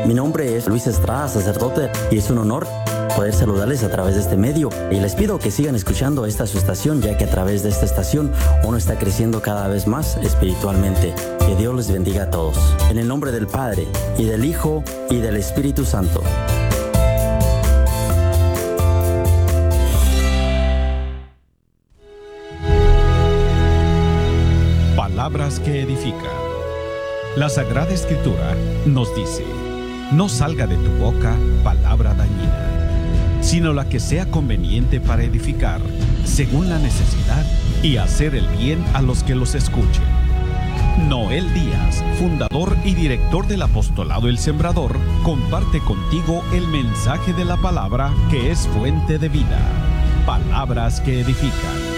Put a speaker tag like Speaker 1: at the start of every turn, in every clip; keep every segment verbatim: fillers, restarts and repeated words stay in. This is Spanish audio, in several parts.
Speaker 1: Mi nombre es Luis Estrada, sacerdote, y es un honor poder saludarles a través de este medio. Y les pido que sigan escuchando esta su estación, ya que a través de esta estación uno está creciendo cada vez más espiritualmente. Que Dios les bendiga a todos. En el nombre del Padre, y del Hijo, y del Espíritu Santo.
Speaker 2: Palabras que edifican. La Sagrada Escritura nos dice: no salga de tu boca palabra dañina, sino la que sea conveniente para edificar, según la necesidad, y hacer el bien a los que los escuchen. Noel Díaz, fundador y director del Apostolado El Sembrador, comparte contigo el mensaje de la palabra que es fuente de vida. Palabras que edifican.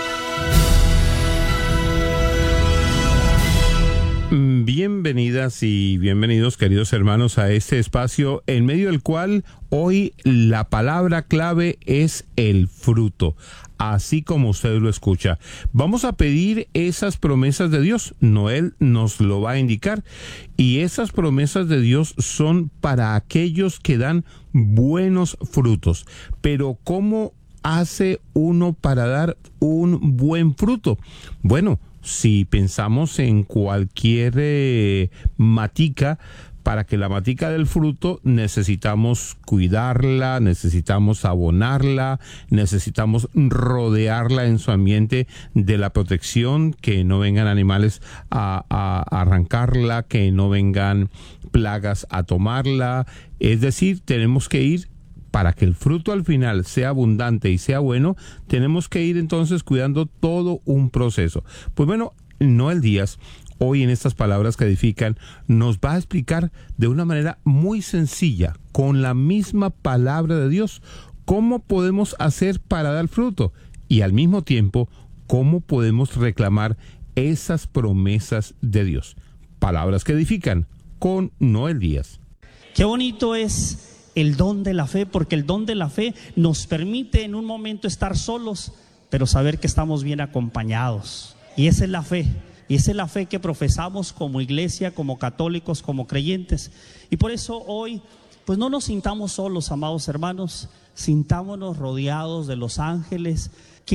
Speaker 3: Bienvenidas y bienvenidos, queridos hermanos, a este espacio en medio del cual hoy la palabra clave es el fruto, así como usted lo escucha. Vamos a pedir esas promesas de Dios. Noel nos lo va a indicar, y esas promesas de Dios son para aquellos que dan buenos frutos. Pero ¿cómo hace uno para dar un buen fruto? Bueno, si pensamos en cualquier eh, matica, para que la matica del fruto necesitamos cuidarla, necesitamos abonarla, necesitamos rodearla en su ambiente de la protección, que no vengan animales a, a arrancarla, que no vengan plagas a tomarla. Es decir, tenemos que ir, para que el fruto al final sea abundante y sea bueno, tenemos que ir entonces cuidando todo un proceso. Pues bueno, Noel Díaz, hoy en estas palabras que edifican, nos va a explicar de una manera muy sencilla, con la misma palabra de Dios, cómo podemos hacer para dar fruto y al mismo tiempo cómo podemos reclamar esas promesas de Dios. Palabras que edifican con Noel Díaz.
Speaker 4: Qué bonito es el don de la fe, porque el don de la fe nos permite en un momento estar solos, pero saber que estamos bien acompañados. Y esa es la fe, y esa es la fe que profesamos como iglesia, como católicos, como creyentes. Y por eso hoy, pues no nos sintamos solos, amados hermanos, sintámonos rodeados de los ángeles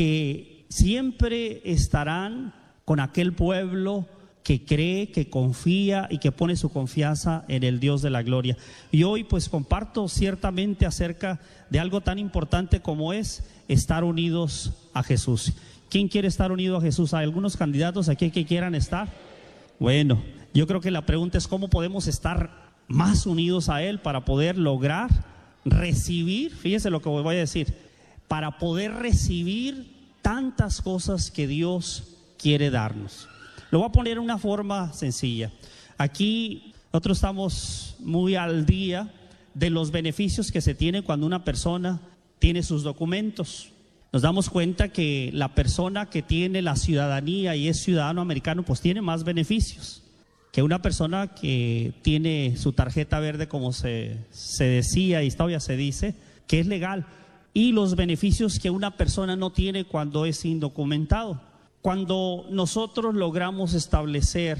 Speaker 4: que siempre estarán con aquel pueblo que cree, que confía y que pone su confianza en el Dios de la gloria. Y hoy pues comparto ciertamente acerca de algo tan importante como es estar unidos a Jesús. ¿Quién quiere estar unido a Jesús? ¿Hay algunos candidatos aquí que quieran estar? Bueno, yo creo que la pregunta es cómo podemos estar más unidos a Él para poder lograr recibir, fíjese lo que voy a decir, para poder recibir tantas cosas que Dios quiere darnos. Lo voy a poner en una forma sencilla. Aquí nosotros estamos muy al día de los beneficios que se tiene cuando una persona tiene sus documentos. Nos damos cuenta que la persona que tiene la ciudadanía y es ciudadano americano, pues tiene más beneficios que una persona que tiene su tarjeta verde, como se, se decía y todavía se dice, que es legal, y los beneficios que una persona no tiene cuando es indocumentado. Cuando nosotros logramos establecer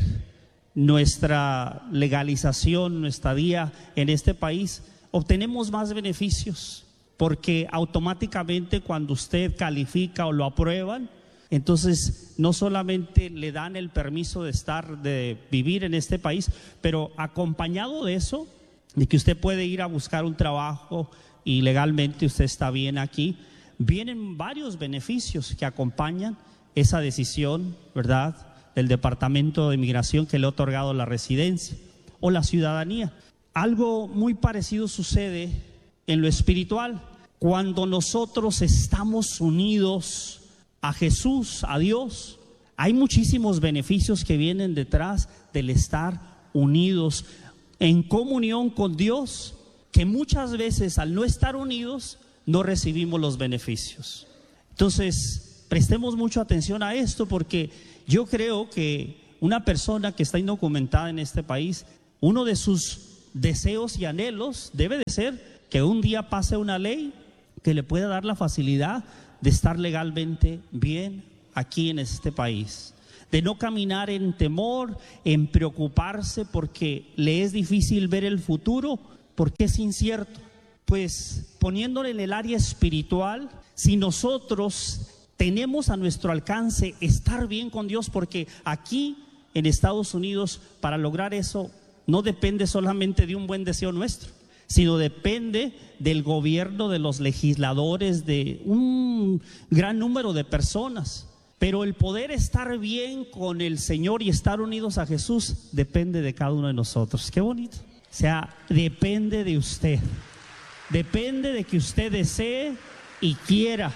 Speaker 4: nuestra legalización, nuestra estadía en este país, obtenemos más beneficios, porque automáticamente cuando usted califica o lo aprueban, entonces no solamente le dan el permiso de estar, de vivir en este país, pero acompañado de eso, de que usted puede ir a buscar un trabajo y legalmente usted está bien aquí, vienen varios beneficios que acompañan esa decisión, ¿verdad?, del Departamento de Migración que le ha otorgado la residencia o la ciudadanía. Algo muy parecido sucede en lo espiritual. Cuando nosotros estamos unidos a Jesús, a Dios, hay muchísimos beneficios que vienen detrás del estar unidos en comunión con Dios, que muchas veces al no estar unidos no recibimos los beneficios. Entonces, prestemos mucha atención a esto, porque yo creo que una persona que está indocumentada en este país, uno de sus deseos y anhelos debe de ser que un día pase una ley que le pueda dar la facilidad de estar legalmente bien aquí en este país, de no caminar en temor, en preocuparse porque le es difícil ver el futuro, porque es incierto. Pues poniéndole en el área espiritual, si nosotros tenemos a nuestro alcance estar bien con Dios, porque aquí en Estados Unidos para lograr eso no depende solamente de un buen deseo nuestro, sino depende del gobierno, de los legisladores, de un gran número de personas. Pero el poder estar bien con el Señor y estar unidos a Jesús depende de cada uno de nosotros. Qué bonito. O sea, depende de usted. Depende de que usted desee y quiera.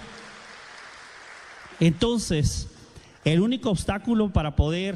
Speaker 4: Entonces, el único obstáculo para poder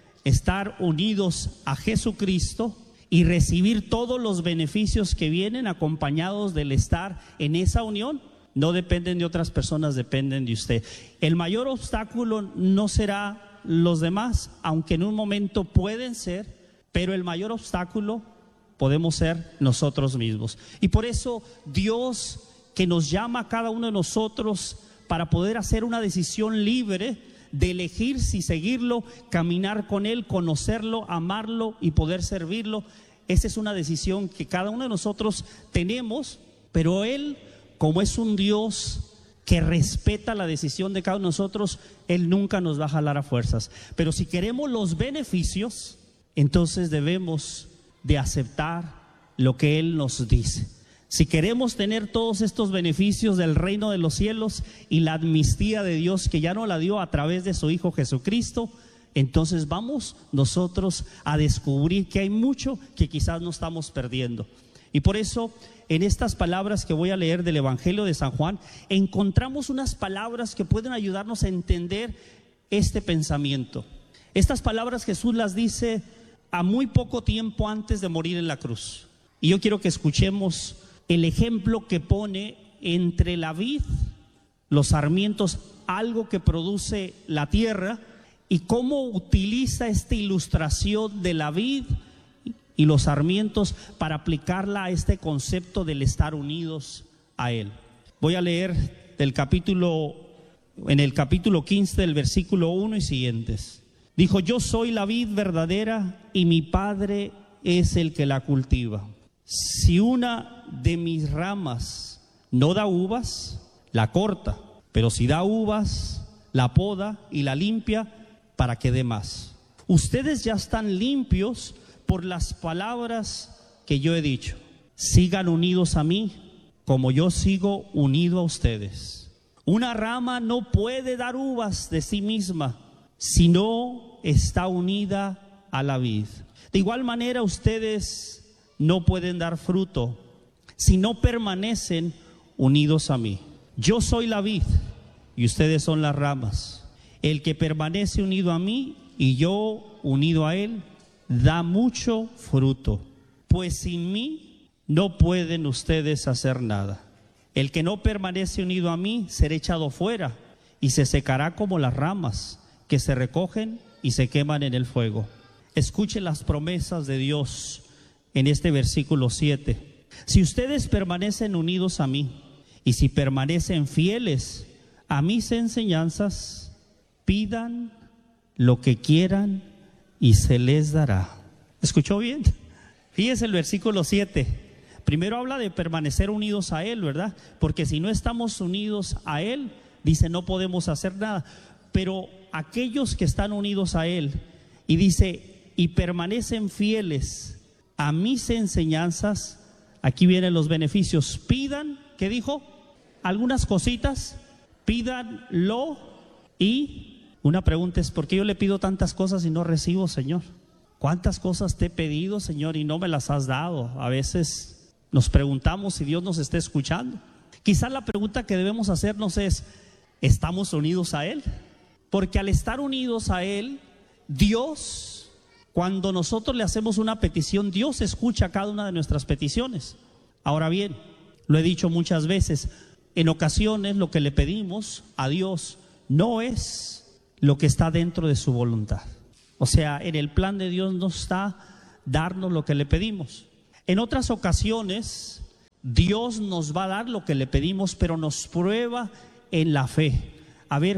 Speaker 4: estar unidos a Jesucristo y recibir todos los beneficios que vienen acompañados del estar en esa unión, no dependen de otras personas, dependen de usted. El mayor obstáculo no será los demás, aunque en un momento pueden ser, pero el mayor obstáculo podemos ser nosotros mismos. Y por eso Dios, que nos llama a cada uno de nosotros para poder hacer una decisión libre de elegir si seguirlo, caminar con Él, conocerlo, amarlo y poder servirlo, esa es una decisión que cada uno de nosotros tenemos, pero Él, como es un Dios que respeta la decisión de cada uno de nosotros, Él nunca nos va a jalar a fuerzas. Pero si queremos los beneficios, entonces debemos de aceptar lo que Él nos dice. Si queremos tener todos estos beneficios del reino de los cielos y la amnistía de Dios que ya nos la dio a través de su Hijo Jesucristo, entonces vamos nosotros a descubrir que hay mucho que quizás no estamos perdiendo. Y por eso en estas palabras que voy a leer del Evangelio de San Juan, encontramos unas palabras que pueden ayudarnos a entender este pensamiento. Estas palabras Jesús las dice a muy poco tiempo antes de morir en la cruz. Y yo quiero que escuchemos el ejemplo que pone entre la vid, los sarmientos, algo que produce la tierra, y cómo utiliza esta ilustración de la vid y los sarmientos para aplicarla a este concepto del estar unidos a Él. Voy a leer del capítulo, en el capítulo quince del versículo uno y siguientes. Dijo: yo soy la vid verdadera y mi Padre es el que la cultiva. Si una de mis ramas no da uvas, la corta, pero si da uvas, la poda y la limpia para que dé más. Ustedes ya están limpios por las palabras que yo he dicho. Sigan unidos a mí como yo sigo unido a ustedes. Una rama no puede dar uvas de sí misma si no está unida a la vid. De igual manera, ustedes no pueden dar fruto si no permanecen unidos a mí. Yo soy la vid y ustedes son las ramas. El que permanece unido a mí y yo unido a él, da mucho fruto, pues sin mí no pueden ustedes hacer nada. El que no permanece unido a mí será echado fuera y se secará como las ramas que se recogen y se queman en el fuego. Escuchen las promesas de Dios en este versículo siete. Si ustedes permanecen unidos a mí y si permanecen fieles a mis enseñanzas, pidan lo que quieran y se les dará. ¿Escuchó bien? Fíjese el versículo siete. Primero habla de permanecer unidos a Él, ¿verdad? Porque si no estamos unidos a Él, dice, no podemos hacer nada. Pero aquellos que están unidos a Él, y dice, y permanecen fieles a mis enseñanzas, aquí vienen los beneficios. Pidan, ¿qué dijo? Algunas cositas, pídanlo. Y una pregunta es, ¿por qué yo le pido tantas cosas y no recibo, Señor? ¿Cuántas cosas te he pedido, Señor, y no me las has dado? A veces nos preguntamos si Dios nos está escuchando. Quizás la pregunta que debemos hacernos es, ¿estamos unidos a Él? Porque al estar unidos a Él, Dios, cuando nosotros le hacemos una petición, Dios escucha cada una de nuestras peticiones. Ahora bien, lo he dicho muchas veces, en ocasiones lo que le pedimos a Dios no es lo que está dentro de su voluntad. O sea, en el plan de Dios no está darnos lo que le pedimos. En otras ocasiones, Dios nos va a dar lo que le pedimos, pero nos prueba en la fe. A ver,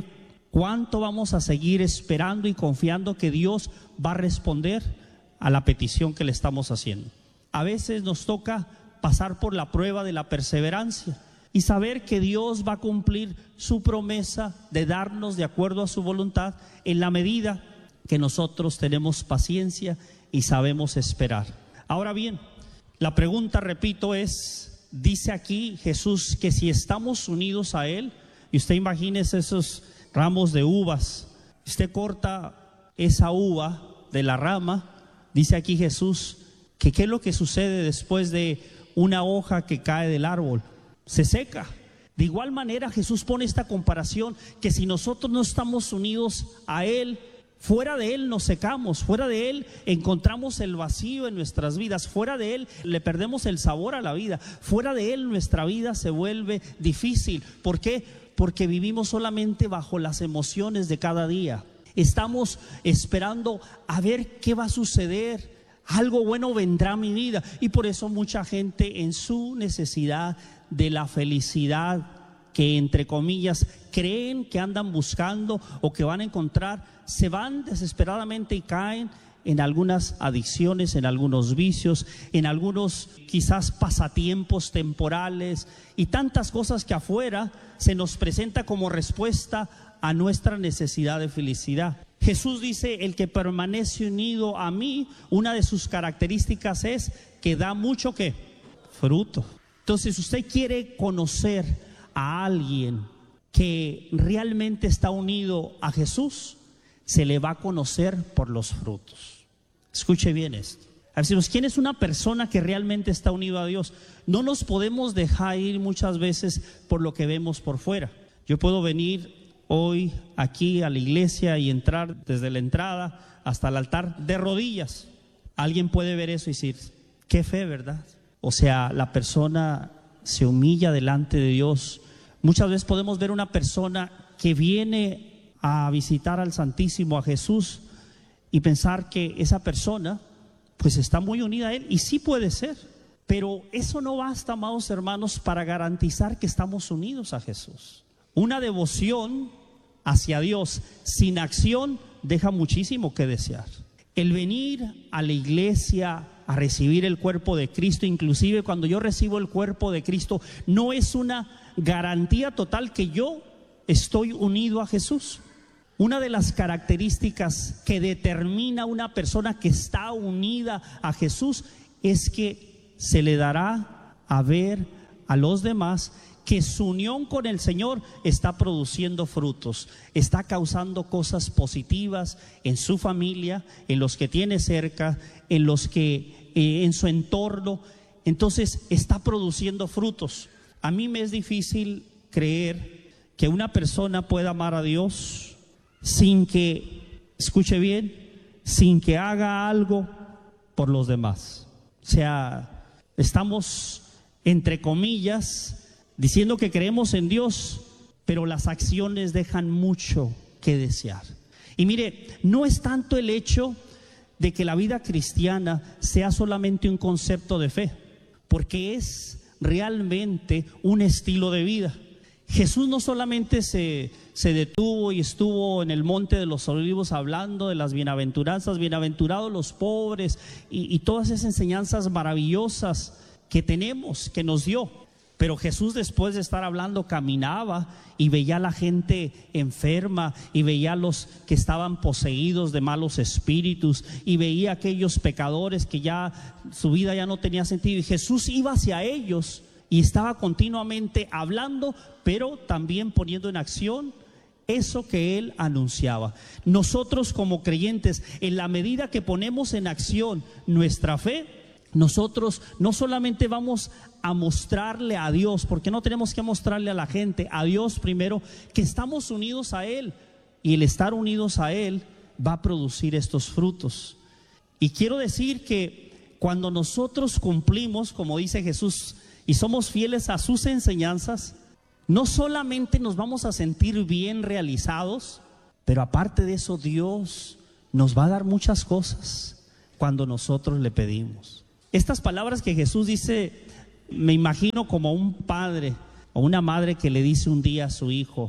Speaker 4: ¿Cuánto vamos a seguir esperando y confiando que Dios va a responder a la petición que le estamos haciendo? A veces nos toca pasar por la prueba de la perseverancia y saber que Dios va a cumplir su promesa de darnos de acuerdo a su voluntad en la medida que nosotros tenemos paciencia y sabemos esperar. Ahora bien, la pregunta, repito, es, dice aquí Jesús que si estamos unidos a Él, y usted imagínese esos ramos de uvas, usted corta esa uva de la rama, dice aquí Jesús que qué es lo que sucede después de una hoja que cae del árbol, se seca. De igual manera Jesús pone esta comparación, que si nosotros no estamos unidos a Él, fuera de Él nos secamos, fuera de Él encontramos el vacío en nuestras vidas, fuera de Él le perdemos el sabor a la vida, fuera de Él nuestra vida se vuelve difícil. ¿Por qué? Porque vivimos solamente bajo las emociones de cada día. Estamos esperando a ver qué va a suceder, algo bueno vendrá a mi vida, y por eso mucha gente en su necesidad de la felicidad que entre comillas creen que andan buscando o que van a encontrar, se van desesperadamente y caen en algunas adicciones, en algunos vicios, en algunos quizás pasatiempos temporales y tantas cosas que afuera se nos presenta como respuesta a nuestra necesidad de felicidad. Jesús dice, el que permanece unido a mí, una de sus características es que da mucho ¿qué? Fruto. Entonces, si usted quiere conocer a alguien que realmente está unido a Jesús, se le va a conocer por los frutos. Escuche bien esto. A ver, si ¿quién es una persona que realmente está unido a Dios? No nos podemos dejar ir muchas veces por lo que vemos por fuera. Yo puedo venir hoy aquí a la iglesia y entrar desde la entrada hasta el altar de rodillas. Alguien puede ver eso y decir, qué fe, ¿verdad? O sea, la persona se humilla delante de Dios. Muchas veces podemos ver una persona que viene a visitar al Santísimo, a Jesús, y pensar que esa persona pues está muy unida a Él, y sí puede ser, pero eso no basta, amados hermanos, para garantizar que estamos unidos a Jesús. Una devoción hacia Dios sin acción deja muchísimo que desear. El venir a la iglesia a recibir el cuerpo de Cristo, inclusive cuando yo recibo el cuerpo de Cristo, no es una garantía total que yo estoy unido a Jesús. Una de las características que determina una persona que está unida a Jesús es que se le dará a ver a los demás que su unión con el Señor está produciendo frutos, está causando cosas positivas en su familia, en los que tiene cerca, en los que eh, en su entorno. Entonces está produciendo frutos. A mí me es difícil creer que una persona pueda amar a Dios sin que, escuche bien, sin que haga algo por los demás. O sea, estamos entre comillas diciendo que creemos en Dios, pero las acciones dejan mucho que desear. Y mire, no es tanto el hecho de que la vida cristiana sea solamente un concepto de fe, porque es realmente un estilo de vida. Jesús no solamente se, se detuvo y estuvo en el monte de los olivos hablando de las bienaventuranzas, bienaventurados los pobres y, y todas esas enseñanzas maravillosas que tenemos, que nos dio. Pero Jesús, después de estar hablando, caminaba y veía a la gente enferma, y veía a los que estaban poseídos de malos espíritus, y veía a aquellos pecadores que ya su vida ya no tenía sentido, y Jesús iba hacia ellos y estaba continuamente hablando, pero también poniendo en acción eso que Él anunciaba. Nosotros como creyentes, en la medida que ponemos en acción nuestra fe, nosotros no solamente vamos a mostrarle a Dios, porque no tenemos que mostrarle a la gente, a Dios primero, que estamos unidos a Él, y el estar unidos a Él va a producir estos frutos. Y quiero decir que cuando nosotros cumplimos, como dice Jesús, y somos fieles a sus enseñanzas, no solamente nos vamos a sentir bien realizados, pero aparte de eso, Dios nos va a dar muchas cosas cuando nosotros le pedimos. Estas palabras que Jesús dice, me imagino como un padre o una madre que le dice un día a su hijo,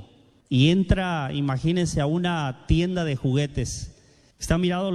Speaker 4: y entra, imagínense, a una tienda de juguetes. ¿Está mirado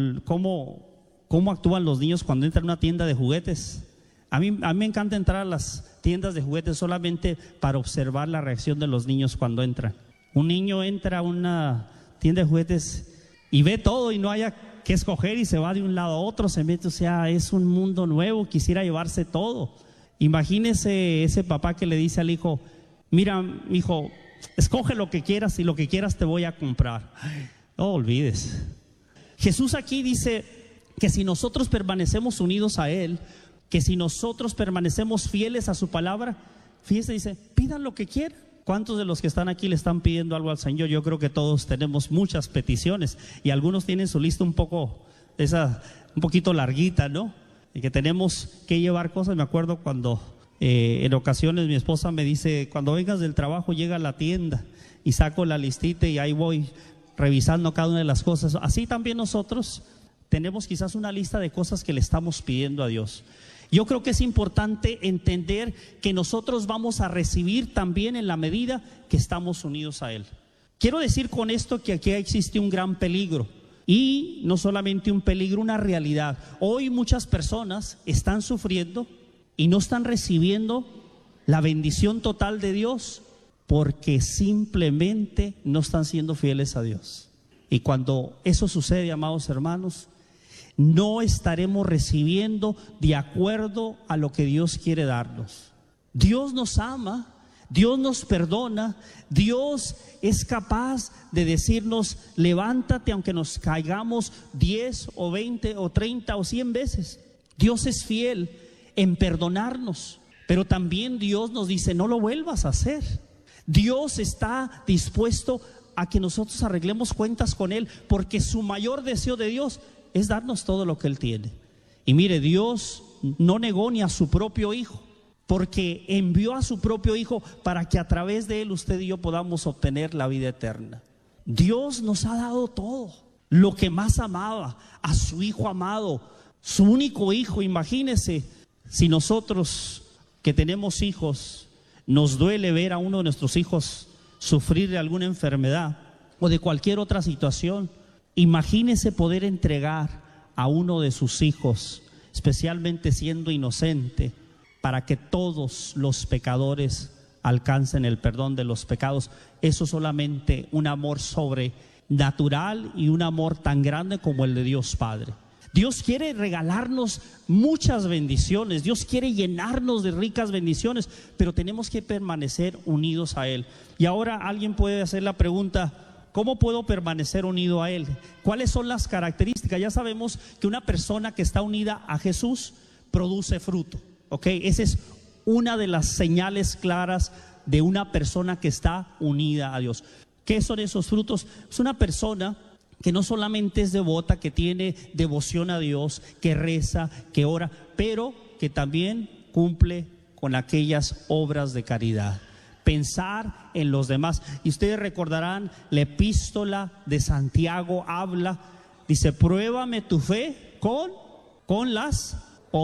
Speaker 4: cómo, cómo actúan los niños cuando entran a una tienda de juguetes? A mí, a mí me encanta entrar a las tiendas de juguetes solamente para observar la reacción de los niños cuando entran. Un niño entra a una tienda de juguetes y ve todo y no haya que escoger y se va de un lado a otro, se mete, o sea, es un mundo nuevo, quisiera llevarse todo. Imagínese ese papá que le dice al hijo: mira, hijo, escoge lo que quieras y lo que quieras te voy a comprar. No olvides. Jesús aquí dice que si nosotros permanecemos unidos a Él, que si nosotros permanecemos fieles a su palabra, fíjese, dice, pidan lo que quieran. ¿Cuántos de los que están aquí le están pidiendo algo al Señor? Yo creo que todos tenemos muchas peticiones y algunos tienen su lista un poco, esa, un poquito larguita, ¿no? Y que tenemos que llevar cosas. Me acuerdo cuando eh, en ocasiones mi esposa me dice: cuando vengas del trabajo llega a la tienda, y saco la listita y ahí voy revisando cada una de las cosas. Así también nosotros tenemos quizás una lista de cosas que le estamos pidiendo a Dios. Yo creo que es importante entender que nosotros vamos a recibir también en la medida que estamos unidos a Él. Quiero decir con esto que aquí existe un gran peligro, y no solamente un peligro, una realidad. Hoy muchas personas están sufriendo y no están recibiendo la bendición total de Dios porque simplemente no están siendo fieles a Dios. Y cuando eso sucede, amados hermanos, no estaremos recibiendo de acuerdo a lo que Dios quiere darnos. Dios nos ama, Dios nos perdona, Dios es capaz de decirnos: levántate aunque nos caigamos diez o veinte o treinta o cien veces. Dios es fiel en perdonarnos, pero también Dios nos dice: no lo vuelvas a hacer. Dios está dispuesto a que nosotros arreglemos cuentas con Él, porque su mayor deseo de Dios es darnos todo lo que Él tiene. Y mire, Dios no negó ni a su propio Hijo, porque envió a su propio Hijo para que a través de Él usted y yo podamos obtener la vida eterna. Dios nos ha dado todo, lo que más amaba, a su Hijo amado, su único Hijo. Imagínese, si nosotros que tenemos hijos nos duele ver a uno de nuestros hijos sufrir de alguna enfermedad o de cualquier otra situación, imagínese poder entregar a uno de sus hijos, especialmente siendo inocente, para que todos los pecadores alcancen el perdón de los pecados. Eso es solamente un amor sobrenatural y un amor tan grande como el de Dios Padre. Dios quiere regalarnos muchas bendiciones, Dios quiere llenarnos de ricas bendiciones, pero tenemos que permanecer unidos a Él. Y ahora alguien puede hacer la pregunta: ¿cómo puedo permanecer unido a Él? ¿Cuáles son las características? Ya sabemos que una persona que está unida a Jesús produce fruto, ¿ok? Esa es una de las señales claras de una persona que está unida a Dios. ¿Qué son esos frutos? Es una persona que no solamente es devota, que tiene devoción a Dios, que reza, que ora, pero que también cumple con aquellas obras de caridad. Pensar en los demás. Y ustedes recordarán, la epístola de Santiago habla, dice: pruébame tu fe con, con las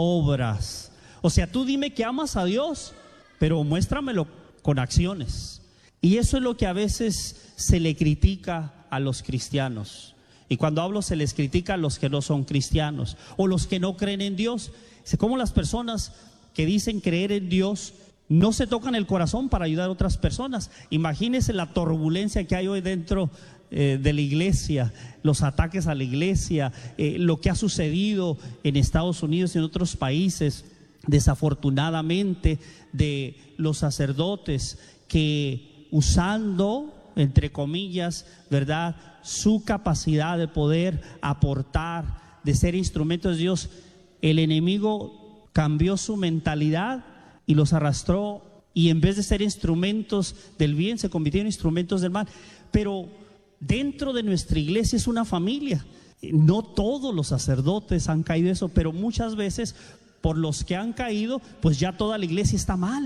Speaker 4: obras. O sea, tú dime que amas a Dios, pero muéstramelo con acciones. Y eso es lo que a veces se le critica a los cristianos. Y cuando hablo se les critica a los que no son cristianos o los que no creen en Dios. Como las personas que dicen creer en Dios no se tocan el corazón para ayudar a otras personas. Imagínense la turbulencia que hay hoy dentro eh, de la iglesia, los ataques a la iglesia, eh, lo que ha sucedido en Estados Unidos y en otros países, desafortunadamente, de los sacerdotes que, usando, entre comillas, ¿verdad?, su capacidad de poder aportar, de ser instrumentos de Dios, el enemigo cambió su mentalidad y los arrastró, y en vez de ser instrumentos del bien se convirtieron en instrumentos del mal. Pero dentro de nuestra iglesia es una familia. No todos los sacerdotes han caído eso, pero muchas veces por los que han caído, pues ya toda la iglesia está mal.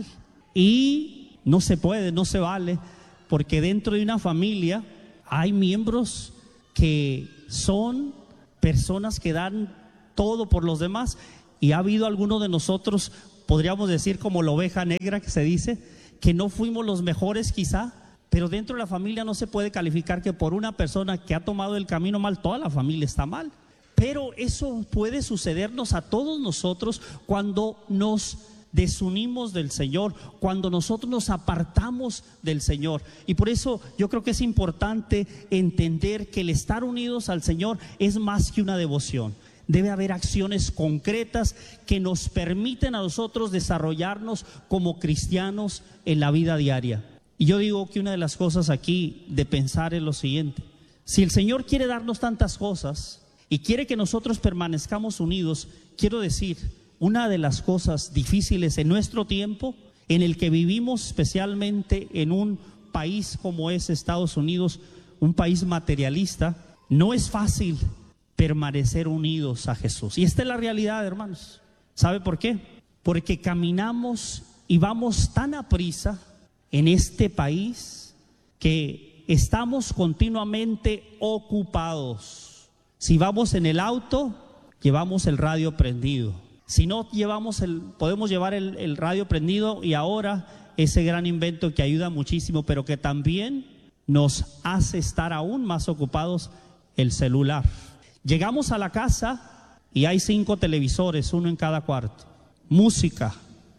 Speaker 4: Y no se puede, no se vale, porque dentro de una familia hay miembros que son personas que dan todo por los demás, y ha habido algunos de nosotros, podríamos decir como la oveja negra que se dice, que no fuimos los mejores quizá, Pero dentro de la familia no se puede calificar que por una persona que ha tomado el camino mal, toda la familia está mal. Pero eso puede sucedernos a todos nosotros cuando nos desunimos del Señor, cuando nosotros nos apartamos del Señor. Y por eso yo creo que es importante entender que el estar unidos al Señor es más que una devoción. Debe haber acciones concretas que nos permiten a nosotros desarrollarnos como cristianos en la vida diaria. Y yo digo que una de las cosas aquí de pensar es lo siguiente: si el Señor quiere darnos tantas cosas y quiere que nosotros permanezcamos unidos, quiero decir, una de las cosas difíciles en nuestro tiempo, en el que vivimos, especialmente en un país como es Estados Unidos, un país materialista, no es fácil permanecer unidos a Jesús. Y esta es la realidad, hermanos. ¿Sabe por qué? Porque caminamos y vamos tan aprisa en este país que estamos continuamente ocupados. Si vamos en el auto, llevamos el radio prendido. Si no llevamos el, podemos llevar el, el radio prendido, y ahora ese gran invento que ayuda muchísimo, pero que también nos hace estar aún más ocupados, el celular. Llegamos a la casa y hay cinco televisores, uno en cada cuarto, música,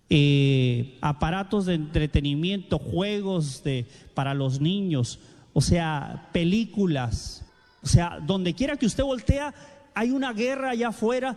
Speaker 4: eh, aparatos de entretenimiento, juegos de, para los niños, o sea, películas. O sea, donde quiera que usted voltea, hay una guerra allá afuera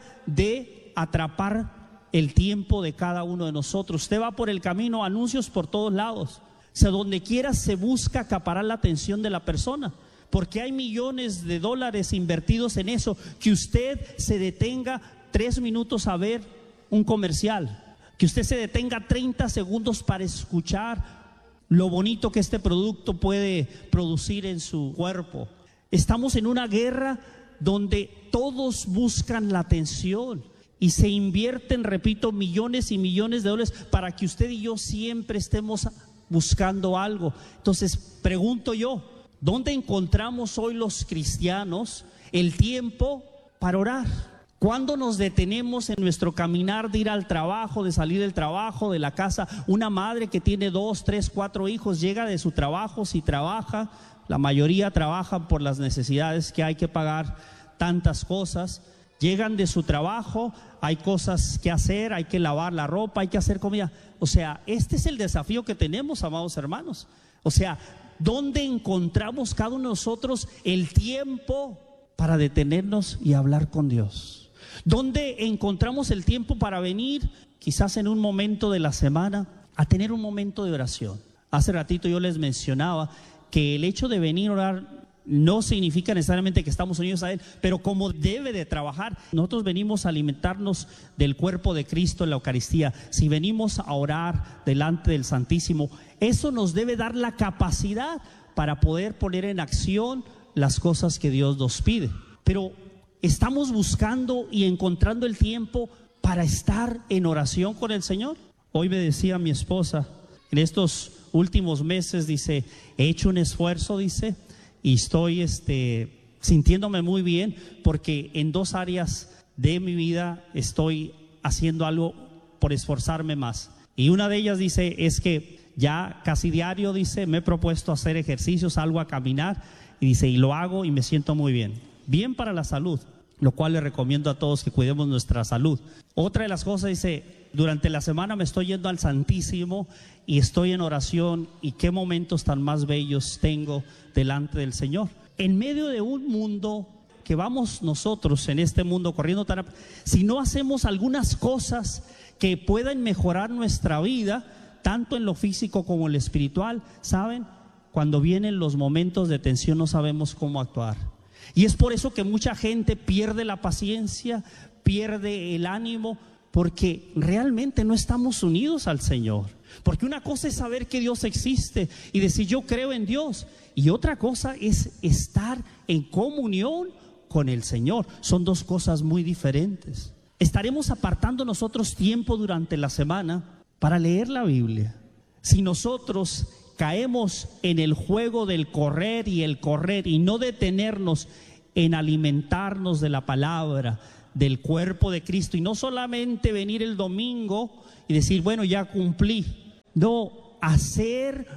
Speaker 4: de atrapar el tiempo de cada uno de nosotros. Usted va por el camino, anuncios por todos lados. O sea, donde quiera se busca acaparar la atención de la persona, porque hay millones de dólares invertidos en eso. Que usted se detenga tres minutos a ver un comercial, que usted se detenga treinta segundos para escuchar lo bonito que este producto puede producir en su cuerpo. Estamos en una guerra donde todos buscan la atención y se invierten, repito, millones y millones de dólares para que usted y yo siempre estemos buscando algo. Entonces, pregunto yo, ¿dónde encontramos hoy los cristianos el tiempo para orar? ¿Cuándo nos detenemos en nuestro caminar de ir al trabajo, de salir del trabajo, de la casa? Una madre que tiene dos, tres, cuatro hijos, llega de su trabajo, si trabaja, la mayoría trabajan por las necesidades que hay que pagar, tantas cosas. Llegan de su trabajo, hay cosas que hacer, hay que lavar la ropa, hay que hacer comida. O sea, este es el desafío que tenemos, amados hermanos. O sea, ¿dónde encontramos cada uno de nosotros el tiempo para detenernos y hablar con Dios? ¿Dónde encontramos el tiempo para venir, quizás en un momento de la semana, a tener un momento de oración? Hace ratito yo les mencionaba que el hecho de venir a orar no significa necesariamente que estamos unidos a Él, pero como debe de trabajar. Nosotros venimos a alimentarnos del cuerpo de Cristo en la Eucaristía. Si venimos a orar delante del Santísimo, eso nos debe dar la capacidad para poder poner en acción las cosas que Dios nos pide. Pero ¿estamos buscando y encontrando el tiempo para estar en oración con el Señor? Hoy me decía mi esposa, en estos últimos meses, dice, he hecho un esfuerzo, dice, y estoy este, sintiéndome muy bien, porque en dos áreas de mi vida estoy haciendo algo por esforzarme más. Y una de ellas, dice, es que ya casi diario, dice, me he propuesto hacer ejercicios, salgo a caminar, y dice, y lo hago y me siento muy bien. Bien para la salud, lo cual le recomiendo a todos que cuidemos nuestra salud. Otra de las cosas, dice, durante la semana me estoy yendo al Santísimo y estoy en oración, y qué momentos tan más bellos tengo delante del Señor. En medio de un mundo que vamos nosotros en este mundo corriendo tan, si no hacemos algunas cosas que puedan mejorar nuestra vida, tanto en lo físico como en lo espiritual, ¿saben? Cuando vienen los momentos de tensión no sabemos cómo actuar. Y es por eso que mucha gente pierde la paciencia, pierde el ánimo, porque realmente no estamos unidos al Señor. Porque una cosa es saber que Dios existe y decir yo creo en Dios, y otra cosa es estar en comunión con el Señor. Son dos cosas muy diferentes. Estaremos apartando nosotros tiempo durante la semana para leer la Biblia. Si nosotros caemos en el juego del correr y el correr y no detenernos en alimentarnos de la palabra, del cuerpo de Cristo, y no solamente venir el domingo y decir bueno, ya cumplí. No, hacer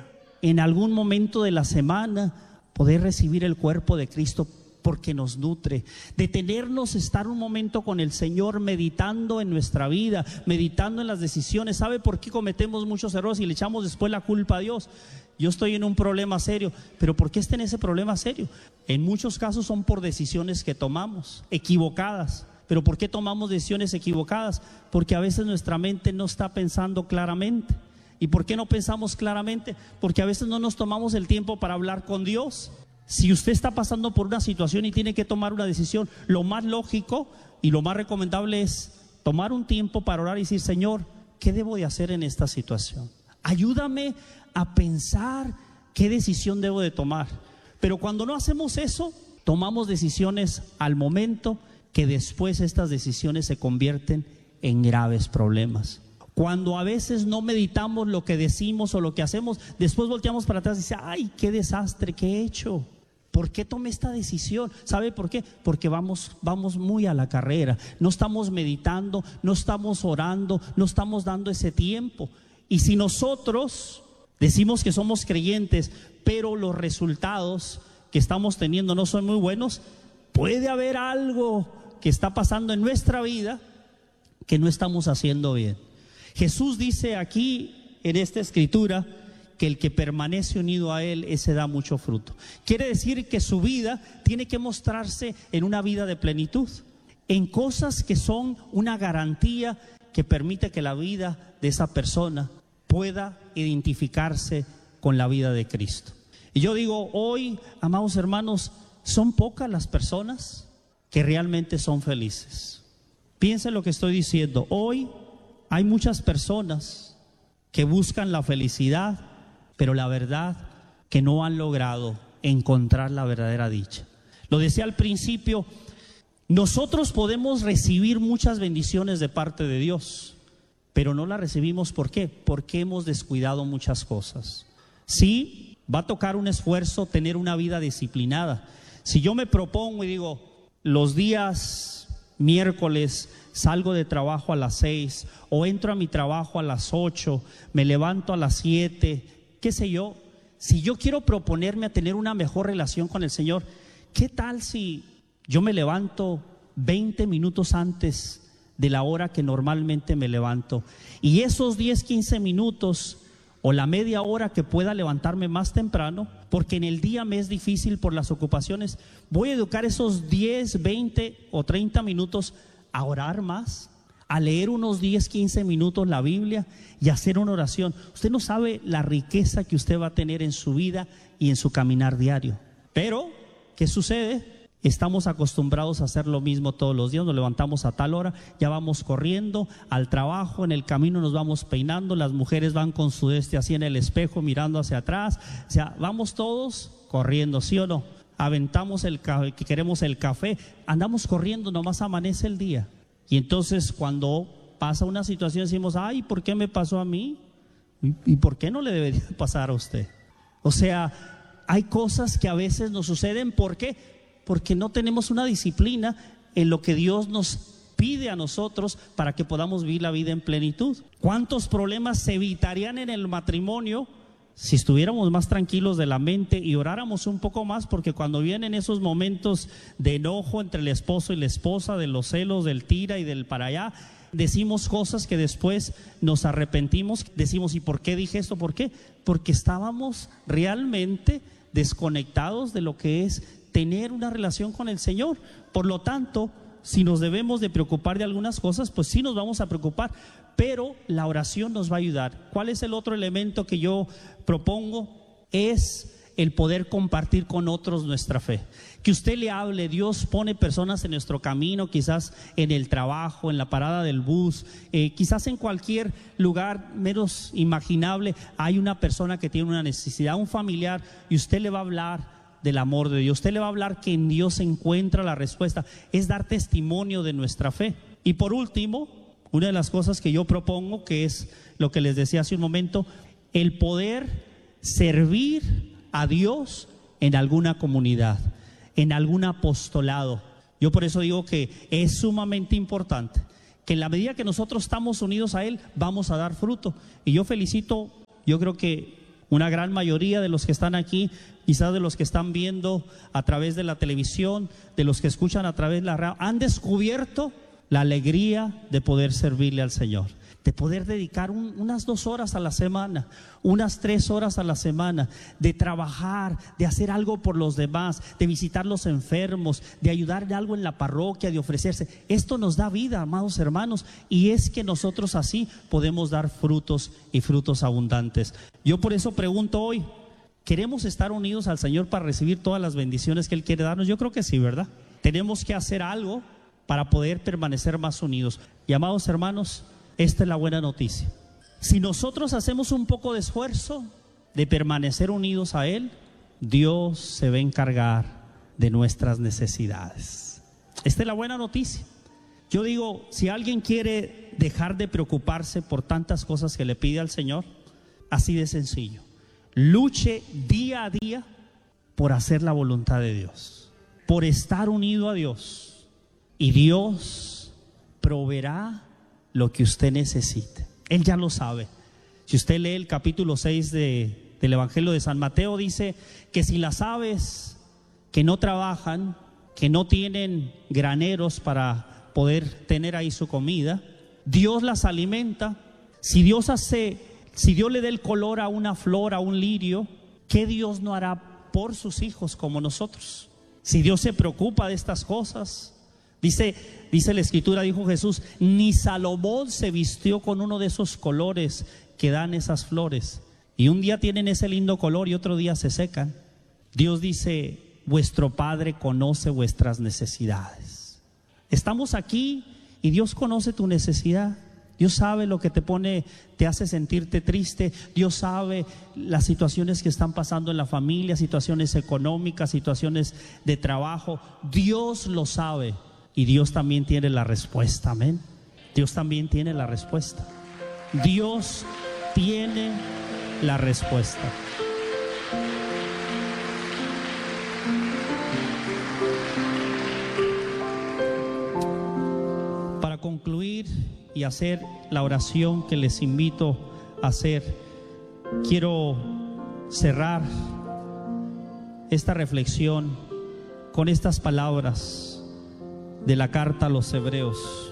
Speaker 4: en algún momento de la semana poder recibir el cuerpo de Cristo porque nos nutre, detenernos, estar un momento con el Señor meditando en nuestra vida, meditando en las decisiones. ¿Sabe por qué cometemos muchos errores y le echamos después la culpa a Dios? Yo estoy en un problema serio, pero ¿por qué está en ese problema serio? En muchos casos son por decisiones que tomamos, equivocadas. ¿Pero por qué tomamos decisiones equivocadas? Porque a veces nuestra mente no está pensando claramente. ¿Y por qué no pensamos claramente? Porque a veces no nos tomamos el tiempo para hablar con Dios. Si usted está pasando por una situación y tiene que tomar una decisión, lo más lógico y lo más recomendable es tomar un tiempo para orar y decir: Señor, ¿qué debo de hacer en esta situación? Ayúdame a pensar qué decisión debo de tomar. Pero cuando no hacemos eso, tomamos decisiones al momento, que después estas decisiones se convierten en graves problemas. Cuando a veces no meditamos lo que decimos o lo que hacemos, después volteamos para atrás y decimos: ay, qué desastre que he hecho. ¿Por qué tomé esta decisión? ¿Sabe por qué? Porque vamos, vamos muy a la carrera. No estamos meditando, no estamos orando, no estamos dando ese tiempo. Y si nosotros decimos que somos creyentes, pero los resultados que estamos teniendo no son muy buenos, puede haber algo que está pasando en nuestra vida que no estamos haciendo bien. Jesús dice aquí en esta escritura que el que permanece unido a Él, ese da mucho fruto. Quiere decir que su vida tiene que mostrarse en una vida de plenitud, en cosas que son una garantía que permite que la vida de esa persona pueda identificarse con la vida de Cristo. Y yo digo, hoy, amados hermanos, son pocas las personas que realmente son felices. Piensen lo que estoy diciendo. Hoy hay muchas personas que buscan la felicidad, pero la verdad que no han logrado encontrar la verdadera dicha. Lo decía al principio, nosotros podemos recibir muchas bendiciones de parte de Dios, pero no las recibimos. ¿Por qué? Porque hemos descuidado muchas cosas. Sí, va a tocar un esfuerzo tener una vida disciplinada. Si yo me propongo y digo, los días miércoles salgo de trabajo a las seis, o entro a mi trabajo a las ocho, me levanto a las siete, qué sé yo. Si yo quiero proponerme a tener una mejor relación con el Señor, ¿qué tal si yo me levanto veinte minutos antes de la hora que normalmente me levanto? Y esos diez, quince minutos o la media hora que pueda levantarme más temprano, porque en el día me es difícil por las ocupaciones, voy a educar esos diez, veinte o treinta minutos a orar más, a leer unos diez, quince minutos la Biblia y hacer una oración. Usted no sabe la riqueza que usted va a tener en su vida y en su caminar diario. Pero, ¿qué sucede? Estamos acostumbrados a hacer lo mismo todos los días. Nos levantamos a tal hora, ya vamos corriendo al trabajo, en el camino nos vamos peinando, las mujeres van con su este así en el espejo mirando hacia atrás, o sea, vamos todos corriendo, ¿sí o no? Aventamos el café, que queremos el café, andamos corriendo, nomás amanece el día. Y entonces cuando pasa una situación decimos, ay, ¿por qué me pasó a mí? ¿Y por qué no le debería pasar a usted? O sea, hay cosas que a veces nos suceden, ¿por qué? Porque no tenemos una disciplina en lo que Dios nos pide a nosotros para que podamos vivir la vida en plenitud. ¿Cuántos problemas se evitarían en el matrimonio si estuviéramos más tranquilos de la mente y oráramos un poco más? Porque cuando vienen esos momentos de enojo entre el esposo y la esposa, de los celos, del tira y del para allá, decimos cosas que después nos arrepentimos, decimos, ¿y por qué dije esto? ¿Por qué? Porque estábamos realmente desconectados de lo que es tener una relación con el Señor. Por lo tanto, si nos debemos de preocupar de algunas cosas, pues sí nos vamos a preocupar, pero la oración nos va a ayudar. ¿Cuál es el otro elemento que yo propongo? Es el poder compartir con otros nuestra fe. Que usted le hable. Dios pone personas en nuestro camino, quizás en el trabajo, en la parada del bus, eh, quizás en cualquier lugar menos imaginable hay una persona que tiene una necesidad, un familiar, y usted le va a hablar del amor de Dios. Usted le va a hablar que en Dios se encuentra la respuesta. Es dar testimonio de nuestra fe. Y por último, una de las cosas que yo propongo, que es lo que les decía hace un momento, el poder servir a Dios en alguna comunidad, en algún apostolado. Yo por eso digo que es sumamente importante que en la medida que nosotros estamos unidos a Él, vamos a dar fruto. Y yo felicito, yo creo que Una gran mayoría de los que están aquí, quizás de los que están viendo a través de la televisión, de los que escuchan a través de la radio, han descubierto la alegría de poder servirle al Señor, de poder dedicar un, unas dos horas a la semana, unas tres horas a la semana, de trabajar, de hacer algo por los demás, de visitar los enfermos, de ayudar de algo en la parroquia, de ofrecerse. Esto nos da vida, amados hermanos, y es que nosotros así podemos dar frutos y frutos abundantes. Yo por eso pregunto hoy, ¿queremos estar unidos al Señor para recibir todas las bendiciones que Él quiere darnos? Yo creo que sí, ¿verdad? Tenemos que hacer algo para poder permanecer más unidos. Y amados hermanos, esta es la buena noticia. Si nosotros hacemos un poco de esfuerzo de permanecer unidos a Él, Dios se va a encargar de nuestras necesidades. Esta es la buena noticia. Yo digo, si alguien quiere dejar de preocuparse por tantas cosas que le pide al Señor, así de sencillo, luche día a día por hacer la voluntad de Dios, por estar unido a Dios, y Dios proveerá lo que usted necesite. Él ya lo sabe. Si usted lee el capítulo seis de, del Evangelio de San Mateo, dice que si las aves que no trabajan, que no tienen graneros para poder tener ahí su comida, Dios las alimenta. Si Dios hace, si Dios le da el color a una flor, a un lirio, ¿qué Dios no hará por sus hijos como nosotros? Si Dios se preocupa de estas cosas, Dice, dice la Escritura, dijo Jesús, ni Salomón se vistió con uno de esos colores que dan esas flores. Y un día tienen ese lindo color y otro día se secan. Dios dice, vuestro Padre conoce vuestras necesidades. Estamos aquí y Dios conoce tu necesidad. Dios sabe lo que te pone, te hace sentirte triste. Dios sabe las situaciones que están pasando en la familia, situaciones económicas, situaciones de trabajo. Dios lo sabe. Y Dios también tiene la respuesta, amén. Dios también tiene la respuesta. Dios tiene la respuesta. Para concluir y hacer la oración que les invito a hacer, quiero cerrar esta reflexión con estas palabras de la carta a los Hebreos,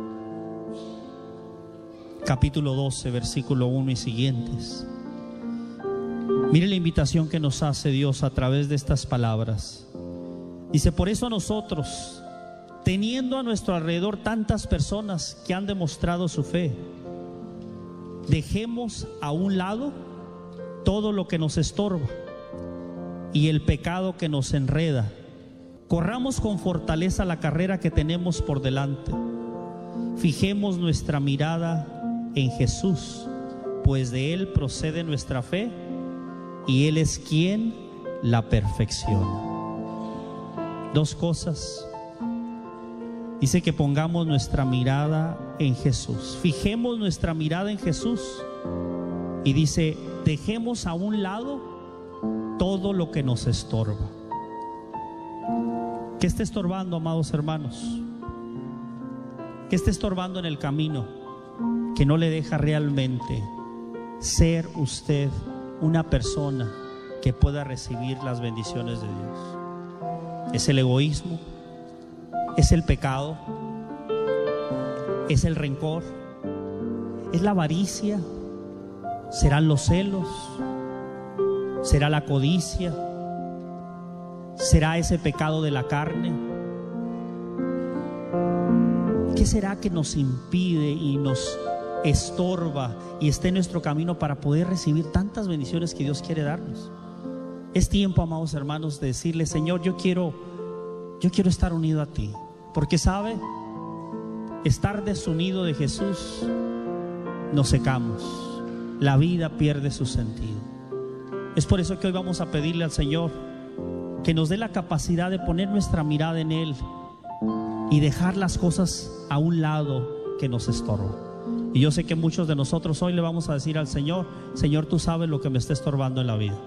Speaker 4: capítulo doce, versículo uno y siguientes. Mire la invitación que nos hace Dios a través de estas palabras. Dice, por eso nosotros, teniendo a nuestro alrededor tantas personas que han demostrado su fe, dejemos a un lado todo lo que nos estorba y el pecado que nos enreda. Corramos con fortaleza la carrera que tenemos por delante. Fijemos nuestra mirada en Jesús, pues de Él procede nuestra fe y Él es quien la perfecciona. Dos cosas. Dice que pongamos nuestra mirada en Jesús. Fijemos nuestra mirada en Jesús. Y dice, dejemos a un lado todo lo que nos estorba. ¿Qué está estorbando, amados hermanos? ¿Qué está estorbando en el camino que no le deja realmente ser usted una persona que pueda recibir las bendiciones de Dios? ¿Es el egoísmo? ¿Es el pecado? ¿Es el rencor? ¿Es la avaricia? ¿Serán los celos? ¿Será la codicia? ¿Será ese pecado de la carne? ¿Qué será que nos impide y nos estorba y esté en nuestro camino para poder recibir tantas bendiciones que Dios quiere darnos? Es tiempo, amados hermanos, de decirle, Señor, yo quiero, yo quiero estar unido a ti. Porque sabe, estar desunido de Jesús, nos secamos. La vida pierde su sentido. Es por eso que hoy vamos a pedirle al Señor que nos dé la capacidad de poner nuestra mirada en Él y dejar las cosas a un lado que nos estorban. Y yo sé que muchos de nosotros hoy le vamos a decir al Señor, Señor, tú sabes lo que me está estorbando en la vida.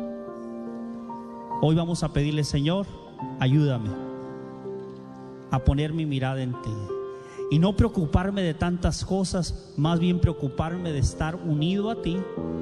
Speaker 4: Hoy vamos a pedirle, Señor, ayúdame a poner mi mirada en ti y no preocuparme de tantas cosas, más bien preocuparme de estar unido a ti